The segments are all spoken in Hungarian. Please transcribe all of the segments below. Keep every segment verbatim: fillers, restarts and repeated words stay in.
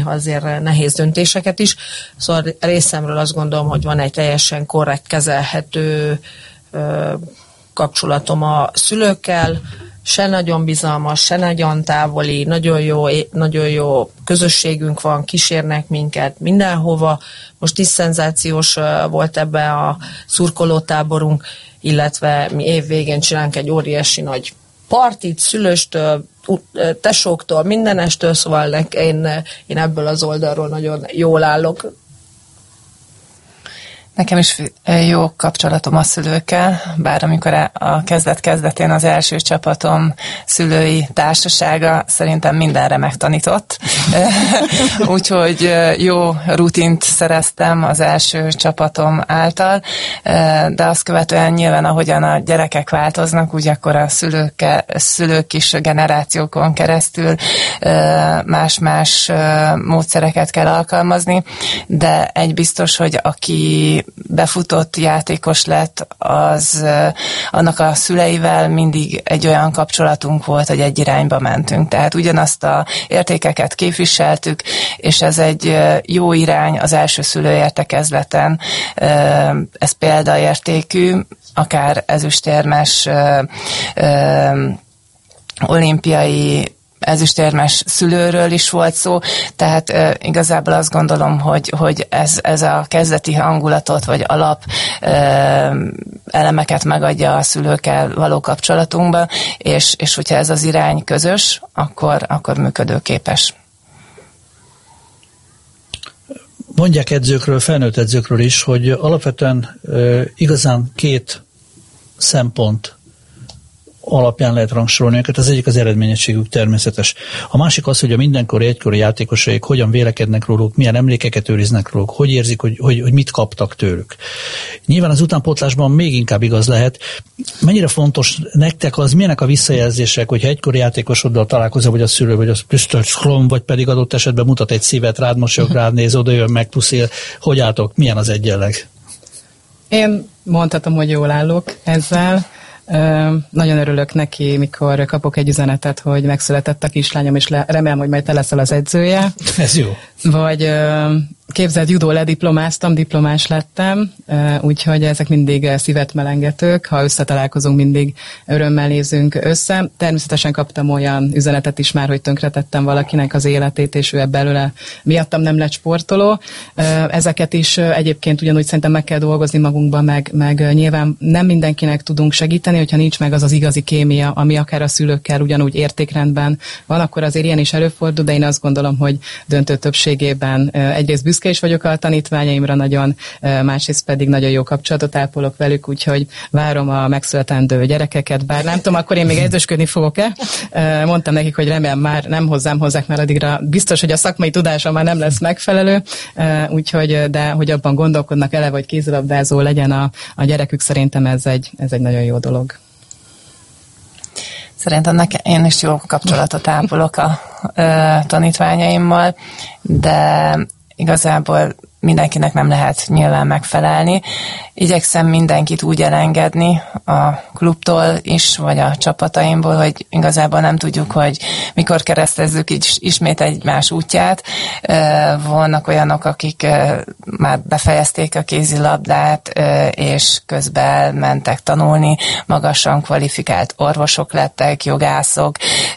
azért nehéz döntéseket is. Szóval részemről azt gondolom, hogy van egy teljesen korrekt, kezelhető ö, kapcsolatom a szülőkkel, se nagyon bizalmas, se nagyon távoli, nagyon jó, nagyon jó közösségünk van, kísérnek minket mindenhova. Most is szenzációs volt ebbe a szurkolótáborunk, illetve mi évvégén csinálunk egy óriási nagy partit, szülőstől, tesóktól, mindenestől, szóval én, én ebből az oldalról nagyon jól állok. Nekem is jó kapcsolatom a szülőkkel, bár amikor a kezdet-kezdetén az első csapatom szülői társasága szerintem mindenre megtanított. Úgyhogy jó rutint szereztem az első csapatom által, de azt követően nyilván ahogyan a gyerekek változnak, úgy akkor a szülők, szülők is generációkon keresztül más-más módszereket kell alkalmazni, de egy biztos, hogy aki befutott játékos lett, az annak a szüleivel mindig egy olyan kapcsolatunk volt, hogy egy irányba mentünk. Tehát ugyanazt a értékeket képviseltük, és ez egy jó irány az első szülőértekezleten. Ez példaértékű, akár ezüstérmes olimpiai ezüstérmes szülőről is volt szó, tehát e, igazából azt gondolom, hogy, hogy ez, ez a kezdeti hangulatot, vagy alap e, elemeket megadja a szülőkkel való kapcsolatunkba, és, és hogyha ez az irány közös, akkor, akkor működőképes. Mondják edzőkről, felnőtt edzőkről is, hogy alapvetően e, igazán két szempont alapján lehet rangsorolni őket. Az egyik az eredményességük, természetes. A másik az, hogy a mindenkori egykori játékosaik hogyan vélekednek róluk, milyen emlékeket őriznek róluk, hogy érzik, hogy, hogy, hogy mit kaptak tőlük. Nyilván az utánpótlásban még inkább igaz lehet. Mennyire fontos nektek az, milyenek a visszajelzések, hogyha egykori játékosoddal találkozol, vagy a szülő, vagy az biztos skrom, vagy pedig adott esetben mutat egy szívet, rád mosolyog, rád néz, oda jön, megpuszél. Hogy álltok? Milyen az egyenleg? Én mondhatom, hogy jól állok ezzel. Uh, nagyon örülök neki, mikor kapok egy üzenetet, hogy megszületett a kislányom, és le, remélem, hogy majd te leszel az edzője. Ez jó. Vagy uh, képzeld, judó lediplomáztam, diplomás lettem, uh, úgyhogy ezek mindig szívet melengetők, ha összetalálkozunk, mindig örömmel nézünk össze. Természetesen kaptam olyan üzenetet is már, hogy tönkretettem valakinek az életét, és ő ebből miattam nem lett sportoló. Uh, ezeket is uh, egyébként ugyanúgy szerintem meg kell dolgozni magunkba, meg, meg uh, nyilván nem mindenkinek tudunk segíteni, hogyha nincs meg az az igazi kémia, ami akár a szülőkkel ugyanúgy értékrendben van, akkor azért ilyen is előfordul, de én azt gondolom, hogy döntő többségében uh, egyrészt büszke is vagyok a tanítványaimra nagyon, másrészt pedig nagyon jó kapcsolatot ápolok velük, úgyhogy várom a megszületendő gyerekeket, bár nem tudom, akkor én még edzősködni fogok-e. Mondtam nekik, hogy remélem már nem hozzám hozzák, mert addigra biztos, hogy a szakmai tudása már nem lesz megfelelő, úgyhogy, de hogy abban gondolkodnak, ele vagy kézilabdázó legyen a, a gyerekük, szerintem ez egy, ez egy nagyon jó dolog. Szerintem nekem, én is jó kapcsolatot ápolok a ö, tanítványaimmal, de igazából mindenkinek nem lehet nyilván megfelelni. Igyekszem mindenkit úgy elengedni a klubtól is, vagy a csapataimból, hogy igazából nem tudjuk, hogy mikor keresztezzük is, ismét egymás útját. Vannak olyanok, akik már befejezték a kézilabdát, és közben mentek tanulni, magasan kvalifikált orvosok lettek, jogászok,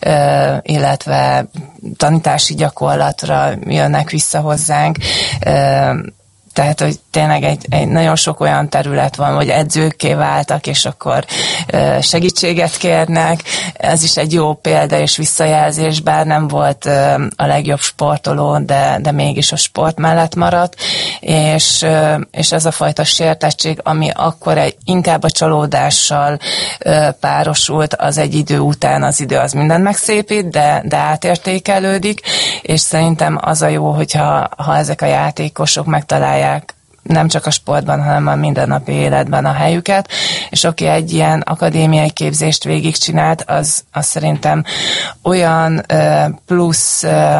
illetve tanítási gyakorlatra jönnek vissza hozzánk. Tehát, hogy tényleg egy, egy nagyon sok olyan terület van, hogy edzőkké váltak, és akkor ö, segítséget kérnek. Ez is egy jó példa és visszajelzés, bár nem volt ö, a legjobb sportoló, de, de mégis a sport mellett maradt. És, ö, és ez a fajta sértettség, ami akkor egy, inkább a csalódással ö, párosult, az egy idő után, az idő az mindent megszépít, de, de átértékelődik, és szerintem az a jó, hogyha ha ezek a játékosok megtalálják nem csak a sportban, hanem a mindennapi életben a helyüket, és aki egy ilyen akadémiai képzést végigcsinált, az, az szerintem olyan ö, plusz ö,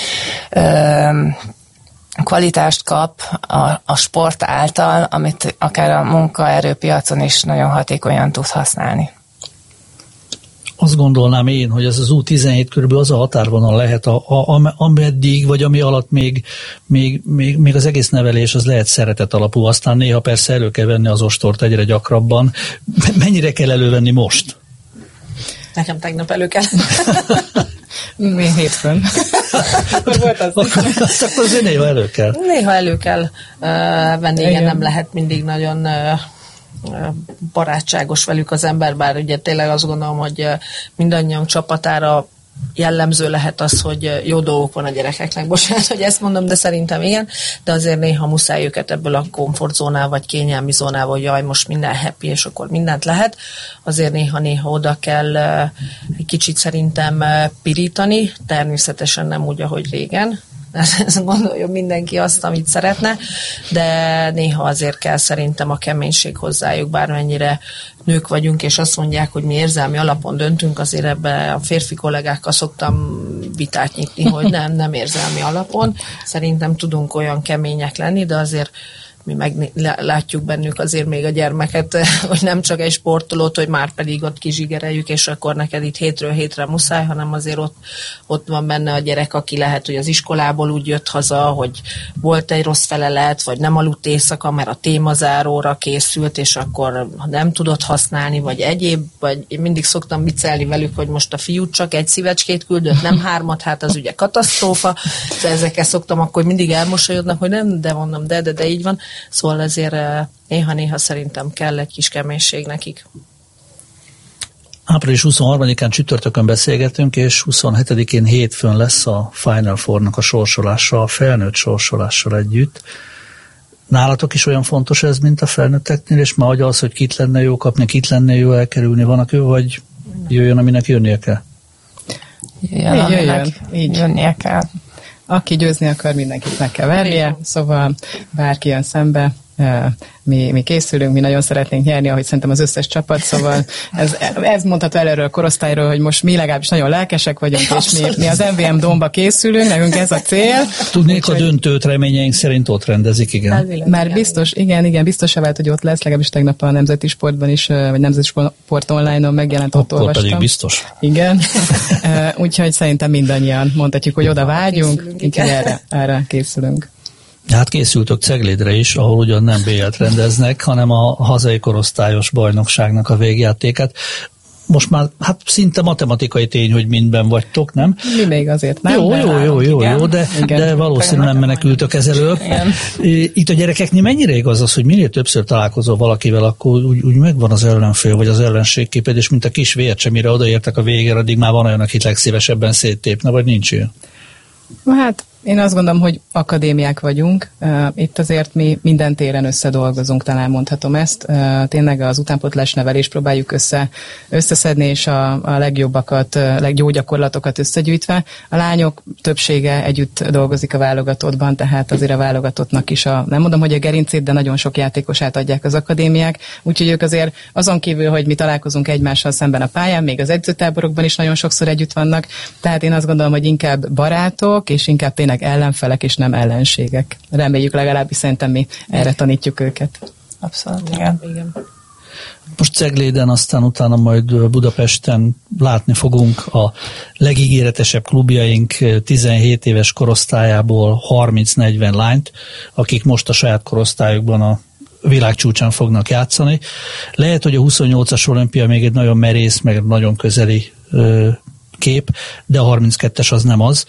ö, kvalitást kap a, a sport által, amit akár a munkaerőpiacon is nagyon hatékonyan tud használni. azt gondolnám én, hogy ez az U tizenhét körülbelül az a határvonal lehet, a, a, ameddig, vagy ami alatt még, még, még, még az egész nevelés az lehet szeretet alapú, aztán néha persze elő kell venni az ostort egyre gyakrabban. Mennyire kell elővenni most? Nekem tegnap elő kell. Mi hétfőn. Akkor volt az. Akkor, azt akkor azért néha elő kell. Néha elő kell uh, venni, igen, nem lehet mindig nagyon uh, barátságos velük az ember, bár ugye tényleg azt gondolom, hogy mindannyian csapatára jellemző lehet az, hogy jó dolgok van a gyerekeknek. Bocsánat, hogy ezt mondom, de szerintem igen, de azért néha muszáj őket ebből a komfortzónából, vagy kényelmi zónából, hogy jaj, most minden happy, és akkor mindent lehet. Azért néha-néha oda kell egy kicsit szerintem pirítani, természetesen nem úgy, ahogy régen, ezt gondoljon mindenki azt, amit szeretne, de néha azért kell szerintem a keménység hozzájuk, bármennyire nők vagyunk, és azt mondják, hogy mi érzelmi alapon döntünk, azért ebbe a férfi kollégákkal szoktam vitát nyitni, hogy nem, nem érzelmi alapon. Szerintem tudunk olyan kemények lenni, de azért mi meglátjuk bennük azért még a gyermeket, hogy nem csak egy sportolót, hogy már pedig ott kizsigereljük, és akkor neked itt hétről hétre muszáj, hanem azért ott, ott van benne a gyerek, aki lehet, hogy az iskolából úgy jött haza, hogy volt egy rossz felelet, vagy nem aludt éjszaka, mert a témazáróra készült, és akkor nem tudott használni, vagy egyéb, vagy én mindig szoktam viccelni velük, hogy most a fiút csak egy szívecskét küldött, nem hármat, hát az ugye katasztrófa, de ezekkel szoktam akkor mindig elmosolyodnak, hogy nem, de mondom, de, de, de így van. Szóval ezért néha-néha szerintem kell egy kis keménység nekik. április huszonharmadikán csütörtökön beszélgetünk, és huszonhetedikén hétfőn lesz a Final Four-nak a sorsolása, a felnőtt sorsolással együtt. Nálatok is olyan fontos ez, mint a felnőtteknél, és már az, hogy kit lenne jó kapni, kit lenne jó elkerülni, vannak ő, vagy jöjjön, aminek jönnie kell? Jöjjön, így jöjjön, így jönnie kell. Aki győzni akar, mindenkit meg kell vernie, szóval bárki jön szembe, mi, mi készülünk, mi nagyon szeretnénk nyerni, ahogy szerintem az összes csapat, szóval ez, ez mondható el erről a korosztályról, hogy most mi legalábbis nagyon lelkesek vagyunk, és mi, mi az em vé em Domba készülünk, nekünk ez a cél. Tudnék, a döntőt reményeink szerint ott rendezik, igen. Már biztos, igen, igen, biztos vált, hogy ott lesz, legalábbis tegnap a Nemzeti Sportban is, vagy Nemzeti Sport Online-on megjelent, ott olvastam. Pedig biztos. Igen, úgyhogy szerintem mindannyian mondhatjuk, hogy oda vágyunk, úgyhogy erre, erre készülünk. Hát készültök Ceglédre is, ahol ugyan nem bé el-t rendeznek, hanem a hazai korosztályos bajnokságnak a végjátékát. Most már hát szinte matematikai tény, hogy mindben vagytok, nem? Mi még azért nem. Jó, jó, jó, jó, jó, de, de valószínűleg nem menekültök ezelől. Itt a gyerekeknél mennyire igaz az, hogy minél többször találkozol valakivel, akkor úgy, úgy megvan az ellenfél, vagy az ellenségképed, és mint a kis vércse, mire odaértek a végére, addig már van olyan, akit legszívesebben széttépne, vagy nincs ilyen? Hát én azt gondolom, hogy akadémiák vagyunk. Itt azért mi minden téren összedolgozunk, talán mondhatom ezt. Tényleg az utánpótlás nevelést próbáljuk össze, összeszedni, és a, a legjobbakat, legjobb gyakorlatokat összegyűjtve. A lányok többsége együtt dolgozik a válogatottban, tehát azért a válogatottnak is a, nem mondom, hogy a gerincét, de nagyon sok játékosát adják az akadémiák. Úgyhogy ők azért azon kívül, hogy mi találkozunk egymással szemben a pályán, még az edzőtáborokban is nagyon sokszor együtt vannak. Tehát én azt gondolom, hogy inkább barátok, és inkább tényleg ellenfelek és nem ellenségek. Reméljük, legalábbis szerintem mi erre tanítjuk őket. Abszolút, igen. igen. Most Cegléden, aztán utána majd Budapesten látni fogunk a legígéretesebb klubjaink tizenhét éves korosztályából harminc-negyven lányt, akik most a saját korosztályukban a világcsúcsán fognak játszani. Lehet, hogy a huszonnyolcas olimpia még egy nagyon merész, meg nagyon közeli ö, kép, de a harminckettes az nem az.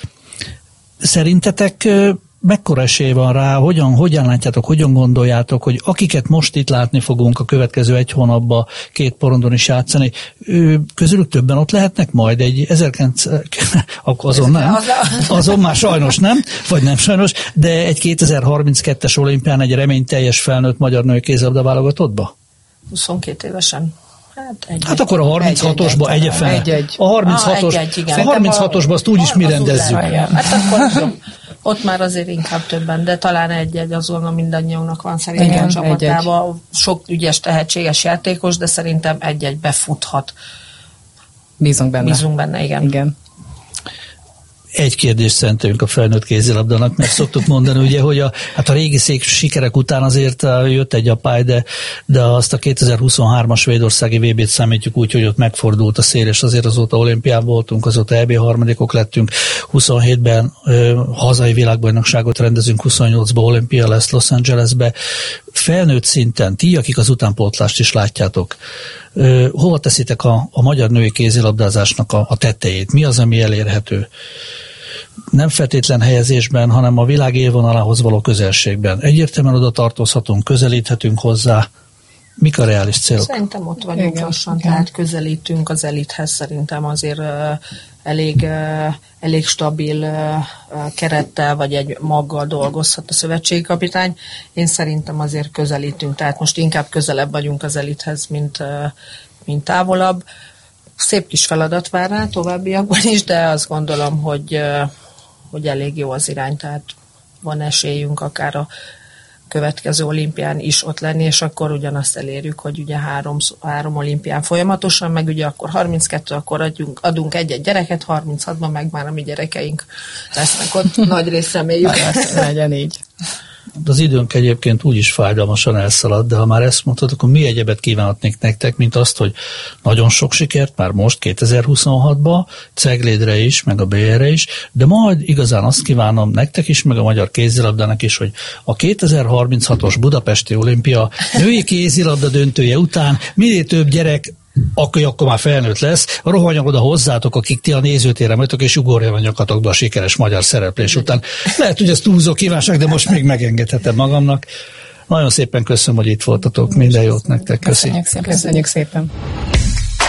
Szerintetek mekkora esély van rá, hogyan, hogyan látjátok, hogyan gondoljátok, hogy akiket most itt látni fogunk a következő egy hónapban két porondon is játszani, ő, közülük többen ott lehetnek majd egy ezerkilencszáz, azon nem, azon már sajnos nem, vagy nem sajnos, de egy kétezer-harminckettes olimpián egy reményteljes felnőtt magyar női kézilabda válogatottba? huszonkét évesen. Hát, egy, hát akkor a harminchatosba egy, egy, egy, egy. A harminchatos, ah, egy, egy, a harminchatosba azt úgyis mi rendezzük. Hát akkor ott már azért inkább többen, de talán egy-egy azon, mindannyiunknak van szerintem a csapatában. Sok ügyes, tehetséges játékos, de szerintem egy-egy befuthat. Bízunk benne. Bízunk benne, igen. igen. egy kérdést szentelünk a felnőtt kézilabdának, mert szoktuk mondani, ugye, hogy a, hát a régi szék sikerek után azért jött egy apály, de, de azt a kétezer-huszonhármas svédországi vé bét számítjuk úgy, hogy ott megfordult a szél, és azért azóta olimpián voltunk, azóta é bé harmadikok lettünk, huszonhétben ö, hazai világbajnokságot rendezünk, huszonnyolcban olimpia lesz Los Angelesbe. Felnőtt szinten, ti, akik az utánpótlást is látjátok, ö, hova teszitek a, a magyar női kézilabdázásnak a, a tetejét? Mi az, ami elérhető? Nem feltétlen helyezésben, hanem a világ élvonalához való közelségben. Egyértelműen oda tartozhatunk, közelíthetünk hozzá. Mik a reális célok? Szerintem ott vagyunk igen, lassan, igen. Tehát közelítünk az elithez, szerintem azért uh, elég, uh, elég stabil uh, kerettel, vagy egy maggal dolgozhat a szövetségi kapitány. Én szerintem azért közelítünk, tehát most inkább közelebb vagyunk az elithez, mint, uh, mint távolabb. Szép kis feladat vár rá továbbiakban is, de azt gondolom, hogy, uh, hogy elég jó az irány, tehát van esélyünk akár a következő olimpián is ott lenni, és akkor ugyanazt elérjük, hogy ugye három, három olimpián folyamatosan, meg ugye akkor harminckettő, akkor adjunk, adunk egy-egy gyereket, harminchatban meg már a mi gyerekeink lesznek ott, nagy részt reméljük. Legyen így. Az időnk egyébként úgyis fájdalmasan elszalad, de ha már ezt mondtad, akkor mi egyebet kívánhatnék nektek, mint azt, hogy nagyon sok sikert már most kétezer-huszonhatban, Ceglédre is, meg a bé erre is, de majd igazán azt kívánom nektek is, meg a magyar kézilabdának is, hogy a kétezer-harminchatos Budapesti Olimpia női kézilabda döntője után minél több gyerek, akkor, akkor már felnőtt lesz, rohanjon oda hozzátok, akik ti a nézőtérre vagytok, és ugorjon a nyakatokba a sikeres magyar szereplés után. Lehet, hogy ez túlzó kívánság, de most még megengedhetem magamnak. Nagyon szépen köszönöm, hogy itt voltatok. Minden jót nektek. Köszönjük szépen. Köszönjük szépen.